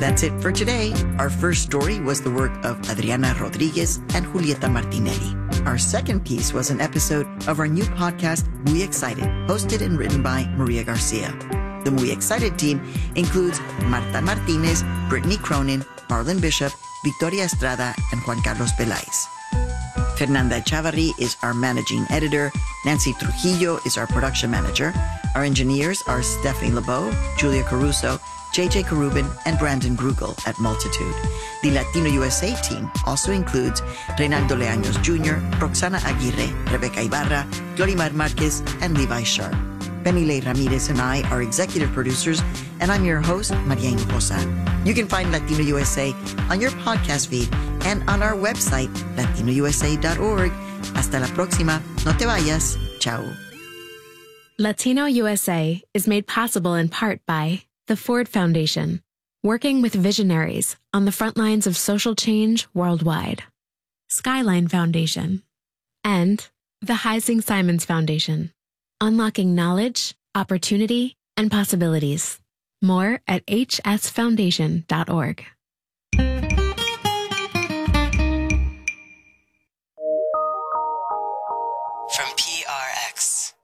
That's it for today. Our first story was the work of Adriana Rodriguez and Julieta Martinelli. Our second piece was an episode of our new podcast, Muy Excited, hosted and written by Maria Garcia. The Muy Excited team includes Marta Martinez, Brittany Cronin, Marlon Bishop, Victoria Estrada, and Juan Carlos Peláez. Fernanda Chavarri is our managing editor. Nancy Trujillo is our production manager. Our engineers are Stephanie LeBeau, Julia Caruso, JJ Karubin, and Brandon Grugel at Multitude. The Latino USA team also includes Reynaldo Leaños Jr., Roxana Aguirre, Rebecca Ibarra, Glorimar Marquez, and Levi Sharp. Benile Ramirez and I are executive producers, and I'm your host, Maria Hinojosa. You can find Latino USA on your podcast feed and on our website, latinousa.org. Hasta la próxima. No te vayas. Ciao. Latino USA is made possible in part by the Ford Foundation, working with visionaries on the front lines of social change worldwide. Skyline Foundation. And the Heising Simons Foundation, unlocking knowledge, opportunity, and possibilities. More at hsfoundation.org. From PRX.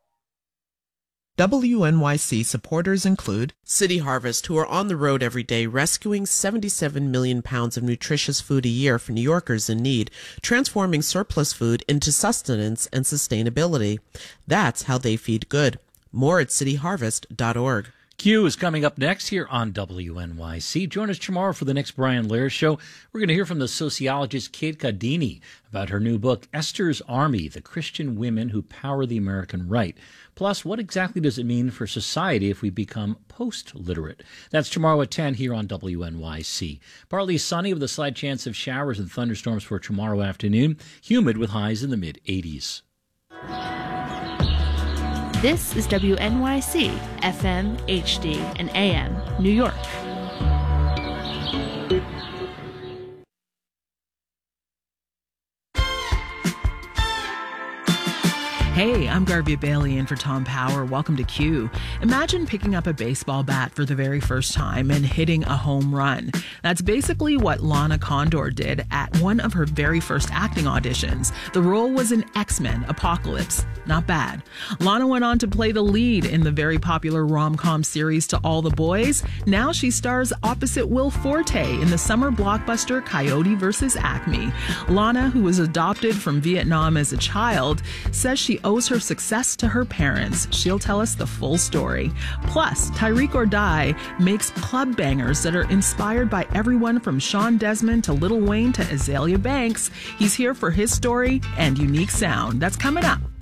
WNYC supporters include City Harvest, who are on the road every day rescuing 77 million pounds of nutritious food a year for New Yorkers in need, transforming surplus food into sustenance and sustainability. That's how they feed good. More at cityharvest.org. Q is coming up next here on WNYC. Join us tomorrow for the next Brian Lehrer Show. We're going to hear from the sociologist Kate Cadini about her new book, Esther's Army, The Christian Women Who Power the American Right. Plus, what exactly does it mean for society if we become post-literate? That's tomorrow at 10 here on WNYC. Partly sunny with a slight chance of showers and thunderstorms for tomorrow afternoon. Humid with highs in the mid-80s. This is WNYC, FM, HD, and AM, New York. Hey, I'm Garvia Bailey in for Tom Power. Welcome to Q. Imagine picking up a baseball bat for the very first time and hitting a home run. That's basically what Lana Condor did at one of her very first acting auditions. The role was in X-Men Apocalypse. Not bad. Lana went on to play the lead in the very popular rom-com series To All the Boys. Now she stars opposite Will Forte in the summer blockbuster Coyote vs. Acme. Lana, who was adopted from Vietnam as a child, says she owes her success to her parents. She'll tell us the full story. Plus, Tyreek or Die makes club bangers that are inspired by everyone from Sean Desmond to Lil Wayne to Azalea Banks. He's here for his story and unique sound. That's coming up